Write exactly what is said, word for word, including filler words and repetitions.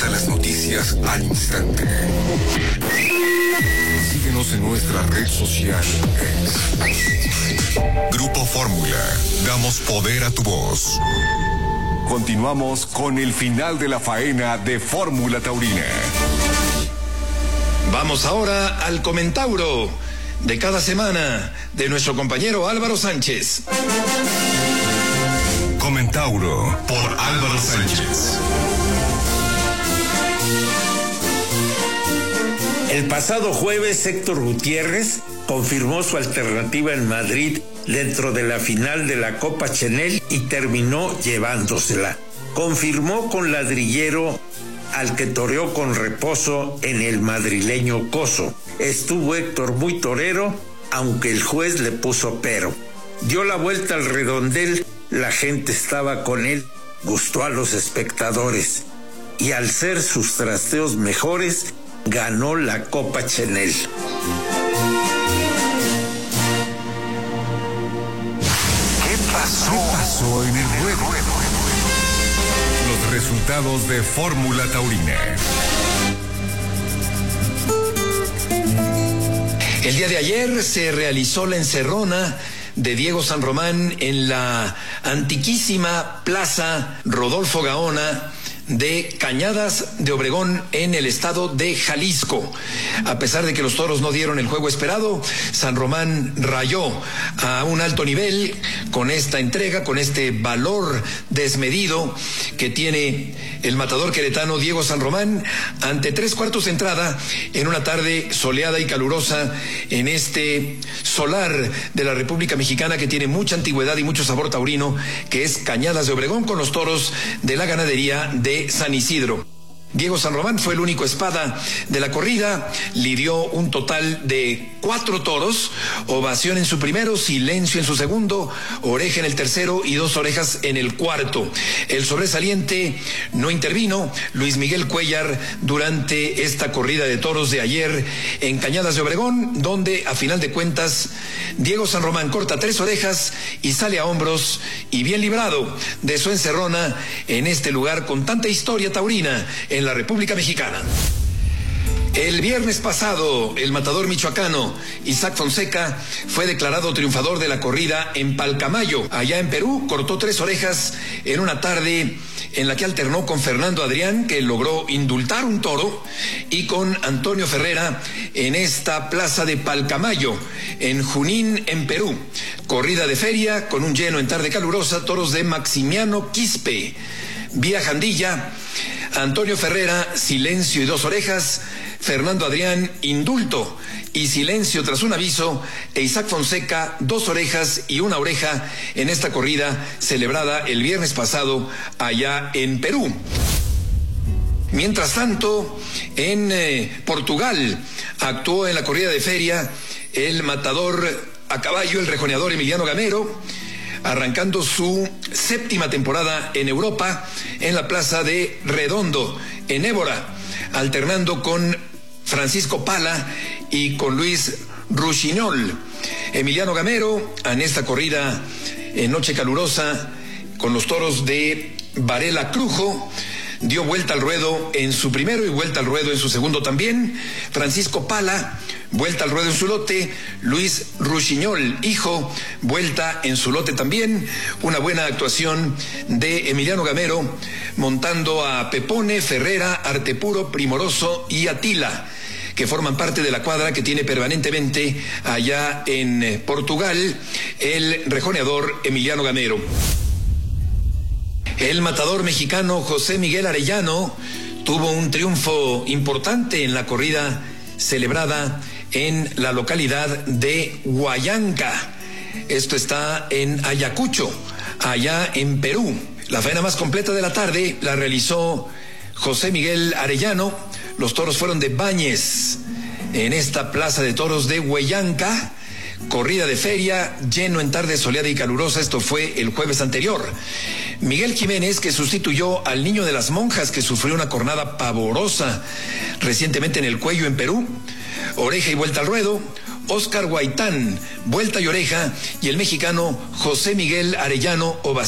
Actualiza las noticias al instante. Síguenos en nuestra red social X. Grupo Fórmula. Damos poder a tu voz. Continuamos con el final de la faena de Fórmula Taurina. Vamos ahora al comentauro de cada semana de nuestro compañero Álvaro Sánchez. Comentauro por Álvaro Sánchez. El pasado jueves, Héctor Gutiérrez confirmó su alternativa en Madrid dentro de la final de la Copa Chenel y terminó llevándosela. Confirmó con Ladrillero, al que toreó con reposo en el madrileño Coso. Estuvo Héctor muy torero, aunque el juez le puso pero. Dio la vuelta al redondel, la gente estaba con él, gustó a los espectadores y al ser sus trasteos mejores, ganó la Copa Chenel. ¿Qué pasó? ¿Qué pasó en el ruedo? Los resultados de Fórmula Taurina. El día de ayer se realizó la encerrona de Diego San Román en la antiquísima Plaza Rodolfo Gaona de Cañadas de Obregón en el estado de Jalisco. A pesar de que los toros no dieron el juego esperado, San Román rayó a un alto nivel con esta entrega, con este valor desmedido que tiene el matador queretano Diego San Román ante tres cuartos de entrada en una tarde soleada y calurosa en este solar de la República Mexicana que tiene mucha antigüedad y mucho sabor taurino, que es Cañadas de Obregón, con los toros de la ganadería de San Isidro. Diego San Román fue el único espada de la corrida, lidió un total de cuatro toros, ovación en su primero, silencio en su segundo, oreja en el tercero y dos orejas en el cuarto. El sobresaliente no intervino, Luis Miguel Cuellar, durante esta corrida de toros de ayer en Cañadas de Obregón, donde a final de cuentas Diego San Román corta tres orejas y sale a hombros y bien librado de su encerrona en este lugar con tanta historia taurina en la República Mexicana. El viernes pasado, el matador michoacano Isaac Fonseca fue declarado triunfador de la corrida en Palcamayo, allá en Perú. Cortó tres orejas en una tarde en la que alternó con Fernando Adrián, que logró indultar un toro, y con Antonio Ferrera en esta plaza de Palcamayo, en Junín, en Perú. Corrida de feria con un lleno en tarde calurosa, toros de Maximiano Quispe, vía Jandilla, Antonio Ferrera, silencio y dos orejas, Fernando Adrián, indulto y silencio tras un aviso, e Isaac Fonseca, dos orejas y una oreja en esta corrida celebrada el viernes pasado allá en Perú. Mientras tanto, en eh, Portugal actuó en la corrida de feria el matador a caballo, el rejoneador Emiliano Gamero, arrancando su séptima temporada en Europa en la plaza de Redondo, en Évora, alternando con Francisco Pala y con Luis Ruchiñol. Emiliano Gamero, en esta corrida en noche calurosa con los toros de Varela Crujo, dio vuelta al ruedo en su primero y vuelta al ruedo en su segundo también. Francisco Pala, vuelta al ruedo en su lote. Luis Ruchiñol, hijo, vuelta en su lote también. Una buena actuación de Emiliano Gamero, montando a Pepone, Ferrera, Artepuro, Primoroso y Atila, que forman parte de la cuadra que tiene permanentemente allá en Portugal el rejoneador Emiliano Gamero. El matador mexicano José Miguel Arellano tuvo un triunfo importante en la corrida celebrada en la localidad de Huallanca. Esto está en Ayacucho, allá en Perú. La faena más completa de la tarde la realizó José Miguel Arellano. Los toros fueron de Báñez en esta plaza de toros de Huallanca. Corrida de feria, lleno en tarde soleada y calurosa. Esto fue el jueves anterior. Miguel Jiménez, que sustituyó al Niño de las Monjas, que sufrió una cornada pavorosa recientemente en el cuello en Perú. Oreja y vuelta al ruedo. Oscar Guaitán, vuelta y oreja. Y el mexicano José Miguel Arellano, ovación.